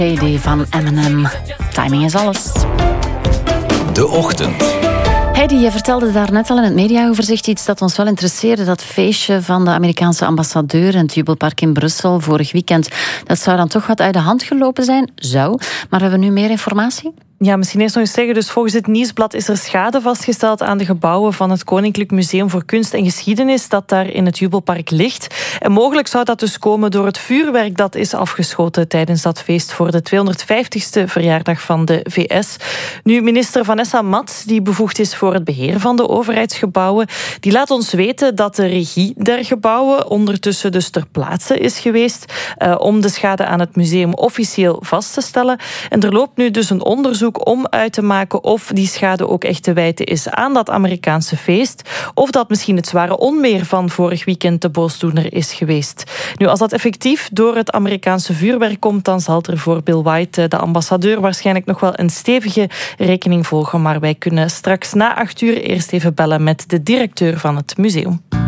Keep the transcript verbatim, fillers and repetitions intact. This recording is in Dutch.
Shady van Eminem. Timing is alles. De Ochtend. Heidi, je vertelde daarnet al in het mediaoverzicht iets dat ons wel interesseerde. Dat feestje van de Amerikaanse ambassadeur in het Jubelpark in Brussel vorig weekend. Dat zou dan toch wat uit de hand gelopen zijn? Zou. Maar hebben we nu meer informatie? Ja, misschien eerst nog eens zeggen, dus volgens het Nieuwsblad is er schade vastgesteld aan de gebouwen van het Koninklijk Museum voor Kunst en Geschiedenis dat daar in het Jubelpark ligt. En mogelijk zou dat dus komen door het vuurwerk dat is afgeschoten tijdens dat feest voor de tweehonderdvijftigste verjaardag van de V S. Nu, minister Vanessa Mats, die bevoegd is voor het beheer van de overheidsgebouwen, die laat ons weten dat de regie der gebouwen ondertussen dus ter plaatse is geweest uh, om de schade aan het museum officieel vast te stellen. En er loopt nu dus een onderzoek om uit te maken of die schade ook echt te wijten is aan dat Amerikaanse feest, of dat misschien het zware onweer van vorig weekend de boosdoener is geweest. Nu, als dat effectief door het Amerikaanse vuurwerk komt, dan zal er voor Bill White, de ambassadeur, waarschijnlijk nog wel een stevige rekening volgen. Maar wij kunnen straks na acht uur eerst even bellen met de directeur van het museum.